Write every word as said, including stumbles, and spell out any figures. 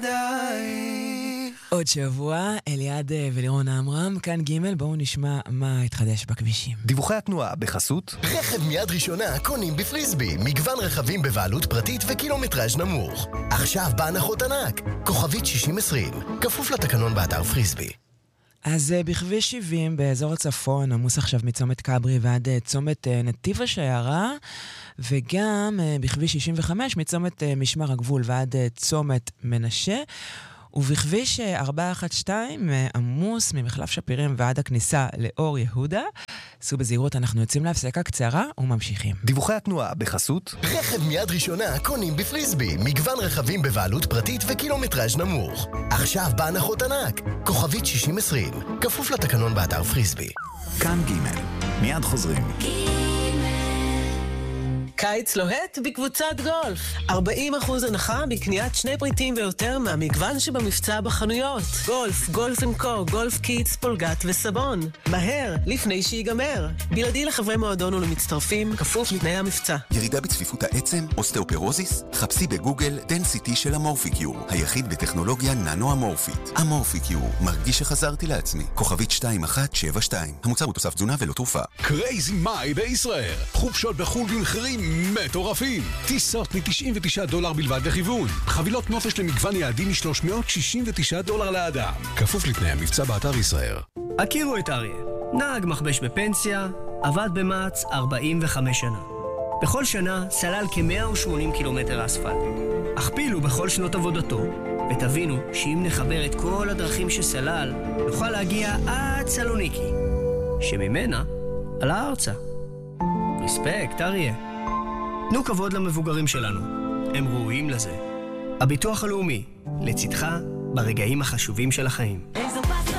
עוד שבוע, אליעד ולירון עמרם, כאן ג' בואו נשמע מה התחדש בכבישים. דיווחי התנועה בחסות רכב מיד ראשונה קונים בפריסבי, מגוון רכבים בבעלות פרטית וקילומטראז' נמוך. עכשיו בהנחות ענק, כוכבית שישים עשרים, כפוף לתקנון באתר פריסבי. אז בכביש שבעים באזור הצפון עמוס עכשיו מצומת קברי ועד צומת נתיב השיירה, וגם בכביש שישים וחמש מצומת משמר הגבול ועד צומת מנשה, ובכביש ארבע אחת שתיים עמוס ממחלף שפירים ועד הכניסה לאור יהודה. סעו בזהירות, אנחנו יוצאים להפסקה קצרה וממשיכים. דיווחי התנועה בחסות רכב מיד ראשונה קונים בפריסבי, מגוון רכבים בבעלות פרטית וקילומטראז' נמוך. עכשיו בהנחות ענק, כוכבית שישים עשרים, כפוף לתקנון באתר פריסבי. כאן ג' מיד חוזרים. קיץ לוהט בקבוצת גולף. ארבעים אחוז הנחה בקניית שני פריטים ויותר מהמגוון שבמבצע בחנויות. גולף, גולף אנד קו, גולף קיטס, פולגת וסבון. מהר, לפני שיגמר. בלעדי לחברי מועדון ולמצטרפים, כפוף לתנאי המבצע. ירידה בצפיפות העצם, אוסטאופורוזיס? חפשי בגוגל דנסיטי של אמורפיקיור, היחיד בטכנולוגיה ננו-אמורפית. אמורפיקיור, מרגיש שחזרתי לעצמי. כוכבית שתיים אחת שבע שתיים. המוצר הוא תוסף תזונה ולא תרופה. קרייזי מאי בישראל. חופשות בחול במחירים מטורפים. טיסות מ-תשעים ותשעה דולר בלבד לכיוון. חבילות נופש למגוון יעדים מ-שלוש מאות שישים ותשעה דולר לאדם. כפוף לתנאי המבצע באתר ישראל. הכירו את אריה. נהג מחבש בפנסיה, עבד במאץ ארבעים וחמש שנה. בכל שנה סלל כ-מאה ושמונים קילומטר אספלט. הכפילו בכל שנות עבודתו, ותבינו שאם נחבר את כל הדרכים שסלל, נוכל להגיע עד סלוניקי, שממנה על הארצה. רספקט, אריה. תנו כבוד למבוגרים שלנו, הם ראויים לזה. הביטוח הלאומי, לצדך ברגעים החשובים של החיים. איזו